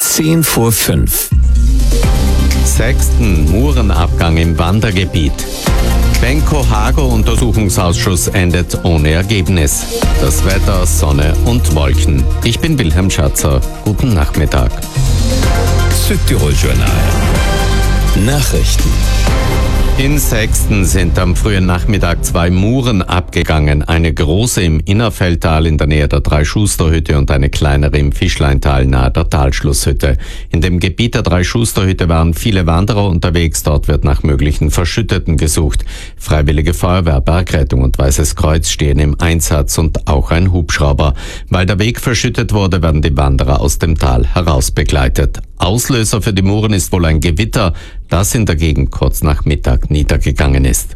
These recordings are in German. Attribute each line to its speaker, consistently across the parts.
Speaker 1: 5:10.
Speaker 2: 6. Murenabgang im Wandergebiet. Benko-Hager-Untersuchungsausschuss endet ohne Ergebnis. Das Wetter, Sonne und Wolken. Ich bin Wilhelm Schatzer. Guten Nachmittag.
Speaker 1: Südtirol-Journal. Nachrichten.
Speaker 2: In Sexten sind am frühen Nachmittag 2 Muren abgegangen. Eine große im Innerfeldtal in der Nähe der Drei-Schuster-Hütte und eine kleinere im Fischleintal nahe der Talschlusshütte. In dem Gebiet der Drei-Schuster-Hütte waren viele Wanderer unterwegs. Dort wird nach möglichen Verschütteten gesucht. Freiwillige Feuerwehr, Bergrettung und Weißes Kreuz stehen im Einsatz und auch ein Hubschrauber. Weil der Weg verschüttet wurde, werden die Wanderer aus dem Tal herausbegleitet. Auslöser für die Muren ist wohl ein Gewitter, das in der Gegend kurz nach Mittag niedergegangen ist.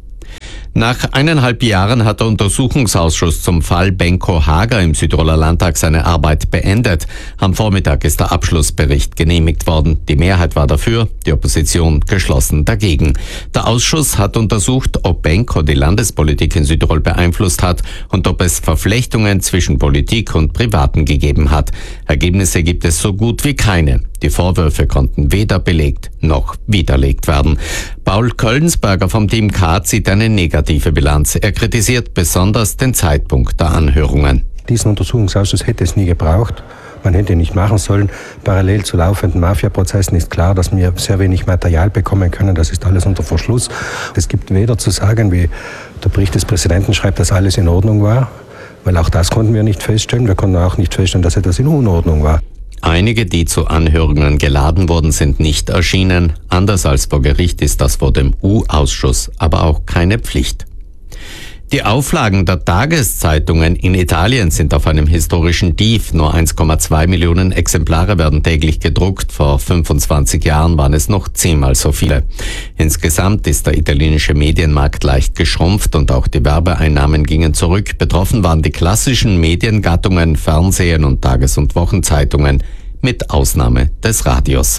Speaker 2: Nach 1,5 Jahren hat der Untersuchungsausschuss zum Fall Benko Hager im Südtiroler Landtag seine Arbeit beendet. Am Vormittag ist der Abschlussbericht genehmigt worden. Die Mehrheit war dafür, die Opposition geschlossen dagegen. Der Ausschuss hat untersucht, ob Benko die Landespolitik in Südtirol beeinflusst hat und ob es Verflechtungen zwischen Politik und Privaten gegeben hat. Ergebnisse gibt es so gut wie keine. Die Vorwürfe konnten weder belegt noch widerlegt werden. Paul Köllensberger vom Team K zieht eine negative Bilanz. Er kritisiert besonders den Zeitpunkt der Anhörungen.
Speaker 3: Diesen Untersuchungsausschuss hätte es nie gebraucht. Man hätte ihn nicht machen sollen. Parallel zu laufenden Mafia-Prozessen ist klar, dass wir sehr wenig Material bekommen können. Das ist alles unter Verschluss. Es gibt weder zu sagen, wie der Bericht des Präsidenten schreibt, dass alles in Ordnung war, weil auch das konnten wir nicht feststellen. Wir konnten auch nicht feststellen, dass etwas in Unordnung war.
Speaker 2: Einige, die zu Anhörungen geladen wurden, sind nicht erschienen. Anders als vor Gericht ist das vor dem U-Ausschuss aber auch keine Pflicht. Die Auflagen der Tageszeitungen in Italien sind auf einem historischen Tief. Nur 1,2 Millionen Exemplare werden täglich gedruckt. Vor 25 Jahren waren es noch 10-mal so viele. Insgesamt ist der italienische Medienmarkt leicht geschrumpft und auch die Werbeeinnahmen gingen zurück. Betroffen waren die klassischen Mediengattungen, Fernsehen und Tages- und Wochenzeitungen, mit Ausnahme des Radios.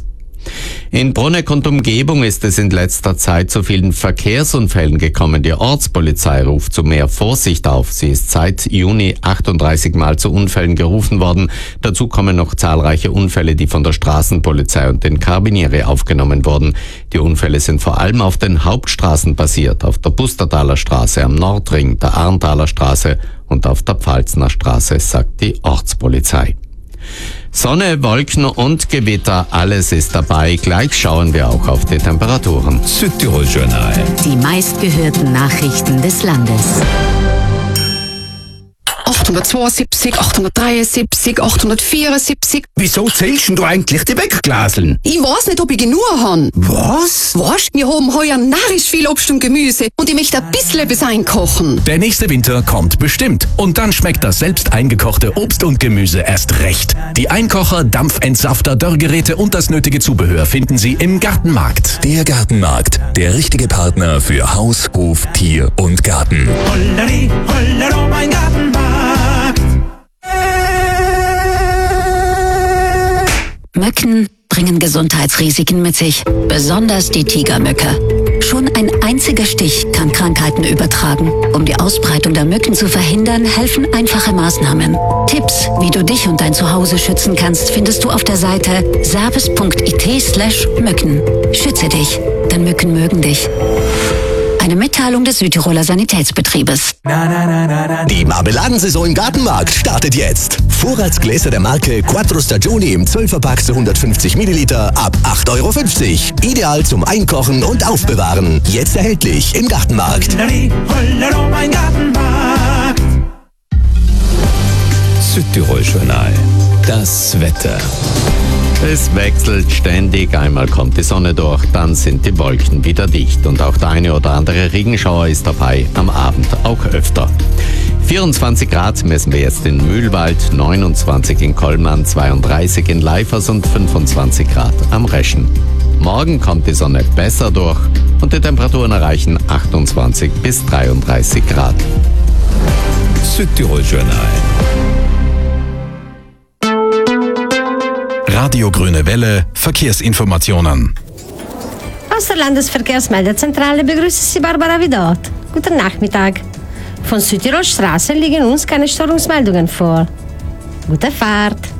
Speaker 2: In Bruneck und Umgebung ist es in letzter Zeit zu vielen Verkehrsunfällen gekommen. Die Ortspolizei ruft zu mehr Vorsicht auf. Sie ist seit Juni 38 Mal zu Unfällen gerufen worden. Dazu kommen noch zahlreiche Unfälle, die von der Straßenpolizei und den Carabinieri aufgenommen wurden. Die Unfälle sind vor allem auf den Hauptstraßen passiert, auf der Pustertaler Straße, am Nordring, der Arntaler Straße und auf der Pfalzner Straße, sagt die Ortspolizei. Sonne, Wolken und Gewitter, alles ist dabei. Gleich schauen wir auch auf die Temperaturen.
Speaker 1: Südtirol-Journal.
Speaker 4: Die meistgehörten Nachrichten des Landes.
Speaker 5: 872, 873, 874.
Speaker 6: Wieso zählst du eigentlich die Wegglaseln?
Speaker 5: Ich weiß nicht, ob ich genug habe.
Speaker 6: Was?
Speaker 5: Weißt, wir haben heuer narrisch viel Obst und Gemüse und ich möchte ein bisschen etwas einkochen.
Speaker 7: Der nächste Winter kommt bestimmt. Und dann schmeckt das selbst eingekochte Obst und Gemüse erst recht. Die Einkocher, Dampfentsafter, Dörrgeräte und das nötige Zubehör finden Sie im Gartenmarkt.
Speaker 1: Der Gartenmarkt, der richtige Partner für Haus, Hof, Tier und Garten.
Speaker 8: Holleri, hollero, mein Gartenmarkt.
Speaker 4: Mücken bringen Gesundheitsrisiken mit sich, besonders die Tigermücke. Schon ein einziger Stich kann Krankheiten übertragen. Um die Ausbreitung der Mücken zu verhindern, helfen einfache Maßnahmen. Tipps, wie du dich und dein Zuhause schützen kannst, findest du auf der Seite service.it/Mücken. Schütze dich, denn Mücken mögen dich. Eine Mitteilung des Südtiroler Sanitätsbetriebes.
Speaker 1: Die Marmeladensaison im Gartenmarkt startet jetzt. Vorratsgläser der Marke Quattro Stagioni im 12er-Pack zu 150 Milliliter ab 8,50 €. Ideal zum Einkochen und Aufbewahren. Jetzt erhältlich im Gartenmarkt.
Speaker 8: Holleri, hollero, mein Gartenmarkt.
Speaker 1: Südtirol-Journal. Das Wetter.
Speaker 2: Es wechselt ständig, einmal kommt die Sonne durch, dann sind die Wolken wieder dicht und auch der eine oder andere Regenschauer ist dabei, am Abend auch öfter. 24 Grad messen wir jetzt in Mühlwald, 29 in Kollmann, 32 in Leifers und 25 Grad am Reschen. Morgen kommt die Sonne besser durch und die Temperaturen erreichen 28 bis 33 Grad.
Speaker 1: Südtirol-Journal. Radio Grüne Welle, Verkehrsinformationen.
Speaker 9: Aus der Landesverkehrsmeldezentrale begrüßt Sie Barbara Vidot. Guten Nachmittag. Von Südtirol Straße liegen uns keine Störungsmeldungen vor. Gute Fahrt.